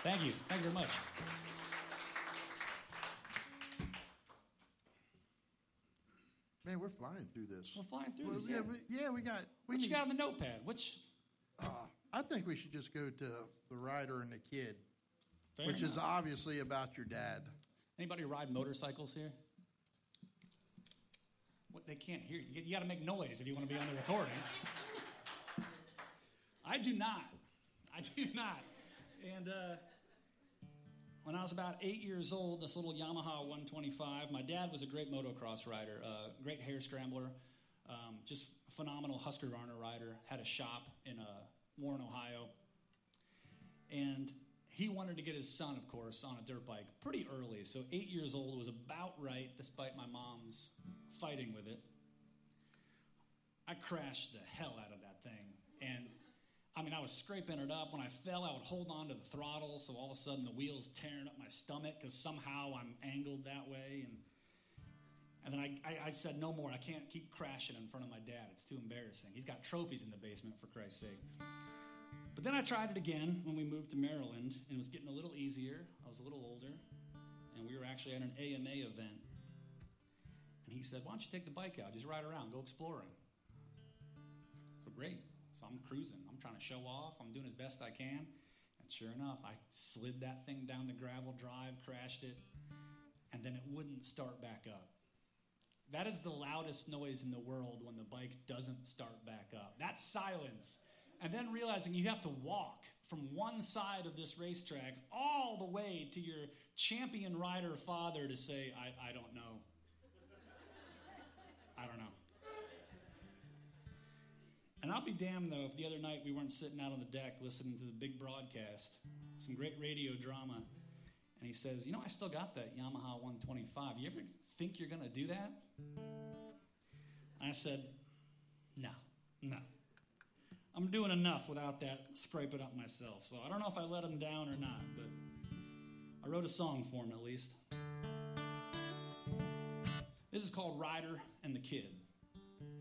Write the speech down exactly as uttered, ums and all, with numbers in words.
Thank you. Thank you very much. Man, we're flying through this. We're flying through Well, this. yeah, Yeah. we, yeah, we got. We What you need- got on the notepad? Which? Uh, I think we should just go to the rider and the kid, Fair which enough. is obviously about your dad. Anybody ride motorcycles here? What, they can't hear you. You got to make noise if you want to be on the recording. I do not. I do not. And uh, when I was about eight years old, this little Yamaha one twenty-five, my dad was a great motocross rider, uh, great hair scrambler, um, just phenomenal Husqvarna rider, had a shop in uh, Warren, Ohio. And he wanted to get his son, of course, on a dirt bike pretty early. So eight years old was about right, despite my mom's fighting with it. I crashed the hell out of that thing. And I mean, I was scraping it up. When I fell, I would hold on to the throttle, so all of a sudden the wheel's tearing up my stomach because somehow I'm angled that way. And and then I, I, I said, no more. I can't keep crashing in front of my dad. It's too embarrassing. He's got trophies in the basement, for Christ's sake. But then I tried it again when we moved to Maryland, and it was getting a little easier. I was a little older, and we were actually at an A M A event. And he said, why don't you take the bike out? Just ride around. Go exploring. So great. So I'm cruising. I'm trying to show off. I'm doing as best I can. And sure enough, I slid that thing down the gravel drive, crashed it, and then it wouldn't start back up. That is the loudest noise in the world when the bike doesn't start back up. That's silence. And then realizing you have to walk from one side of this racetrack all the way to your champion rider father to say, I, I don't know. I don't know. And I'll be damned, though, if the other night we weren't sitting out on the deck listening to the big broadcast, some great radio drama, and he says, you know, I still got that Yamaha one twenty-five. You ever think you're going to do that? And I said, no, no. I'm doing enough without that scraping up myself. So I don't know if I let him down or not, but I wrote a song for him at least. This is called Ryder and the Kid.